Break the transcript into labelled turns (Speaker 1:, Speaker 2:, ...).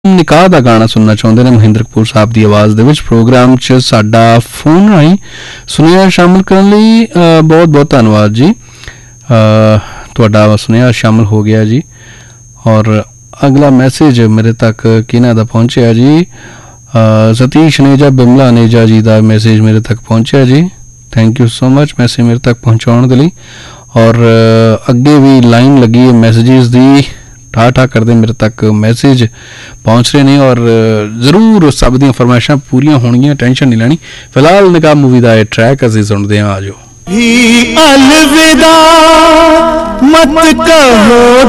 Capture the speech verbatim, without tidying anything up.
Speaker 1: ਨਿਕਾਹ ਦਾ ਗਾਣਾ ਸੁਣਨਾ ਚਾਹੁੰਦੇ ਨੇ ਮਹਿੰਦਰ ਕਪੂਰ ਸਾਹਿਬ ਦੀ ਆਵਾਜ਼ ਦੇ ਵਿੱਚ। ਪ੍ਰੋਗਰਾਮ 'ਚ ਸਾਡਾ ਫੋਨ ਰਾਹੀਂ ਸੁਨੇਹਾ ਸ਼ਾਮਲ ਕਰਨ ਲਈ ਬਹੁਤ ਬਹੁਤ ਧੰਨਵਾਦ ਜੀ। ਤੁਹਾਡਾ ਸੁਨੇਹਾ ਸ਼ਾਮਲ ਹੋ ਗਿਆ ਜੀ। ਔਰ ਅਗਲਾ ਮੈਸੇਜ ਮੇਰੇ ਤੱਕ ਕਿਹਨਾਂ ਦਾ ਪਹੁੰਚਿਆ ਜੀ? ਸਤੀਸ਼ ਨੇਜਾ ਬਿਮਲਾ ਨੇਜਾ ਜੀ ਦਾ ਮੈਸੇਜ ਮੇਰੇ ਤੱਕ ਪਹੁੰਚਿਆ ਜੀ। Thank you so much message ਮੇਰੇ ਤੱਕ ਪਹੁੰਚਾਉਣ ਦੇ ਲਈ। ਔਰ ਅੱਗੇ ਵੀ ਲਾਈਨ ਲੱਗੀ ਹੈ ਮੈਸੇजेस ਦੀ, ਠਾ ਠਾ ਕਰਦੇ ਮੇਰੇ ਤੱਕ ਮੈਸੇਜ ਪਹੁੰਚ ਰਹੇ ਨੇ। ਔਰ ਜ਼ਰੂਰ ਸਭ ਦੀਆਂ ਫਰਮਾਇਸ਼ਾਂ ਪੂਰੀਆਂ ਹੋਣਗੀਆਂ, ਟੈਨਸ਼ਨ ਨਹੀਂ ਲੈਣੀ। ਫਿਲਹਾਲ ਨਿਕਾਹ ਮੂਵੀ ਦਾ ਇਹ ਟਰੈਕ ਅਸੀਂ ਸੁਣਦੇ ਹਾਂ। ਆ ਜਾਓ।
Speaker 2: अलविदा मत कहो